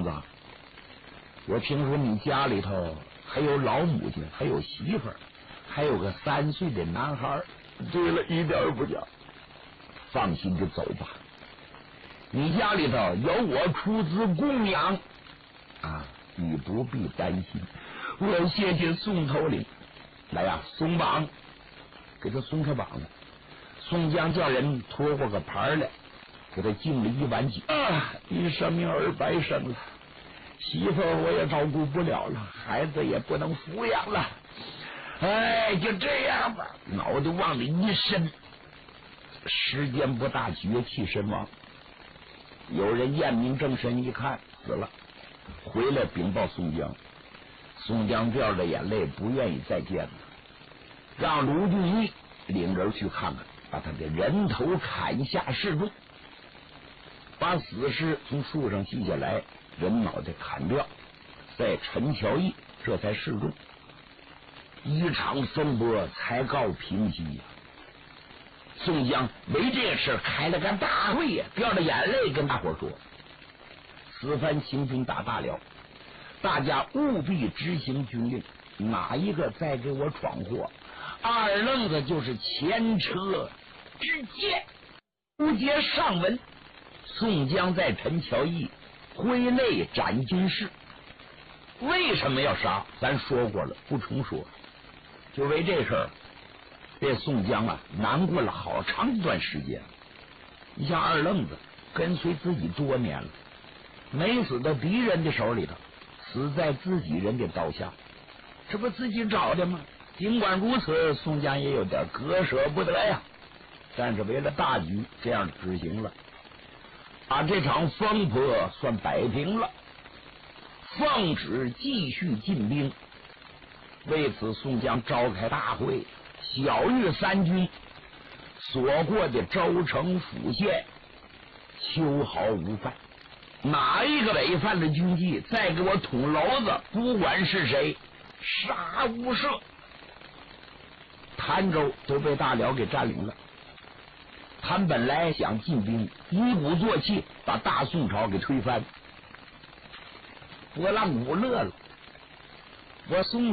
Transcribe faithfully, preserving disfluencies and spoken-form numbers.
娘子，我听说你家里头还有老母亲，还有媳妇儿，还有个三岁的男孩。对了，一点不假。放心的走吧，你家里头有我出资供养啊，你不必担心。我谢谢宋头领。来呀，松绑，给他松开绑子。宋江叫人拖过个盘来，给他敬了一碗酒。啊，你生命儿白生了，媳妇我也照顾不了了，孩子也不能抚养了。哎，就这样吧，脑袋往里一伸，时间不大，绝气身亡。有人验明正身一看，死了，回来禀报宋江。宋江掉着眼泪，不愿意再见了，让卢俊义领人去看看，把他的人头砍下示众，把死尸从树上锯下来，人脑袋砍掉，在陈桥驿这才示众。一场风波才告平息呀。宋江为这事开了个大会呀，掉着眼泪跟大伙说：此番行军打大了，大家务必执行军令，哪一个再给我闯祸，二愣子就是前车之鉴。不接上文，宋江在陈桥驿挥泪斩军士。为什么要杀？咱说过了，不重说。就为这事儿，这宋江啊难过了好长一段时间。你像二愣子跟随自己多年了，没死在敌人的手里头，死在自己人的刀下，这不自己找的吗？尽管如此，宋江也有点割舍不得呀，但是为了大局这样执行了，把这场风波算摆平了，奉旨继续进兵。为此，宋江召开大会，小谕三军，所过的州城府县秋毫无犯，哪一个违反了军纪，再给我捅娄子，不管是谁，杀无赦。潭州都被大辽给占领了，他们本来想进兵，一鼓作气把大宋朝给推翻。拨浪鼓乐了，我宋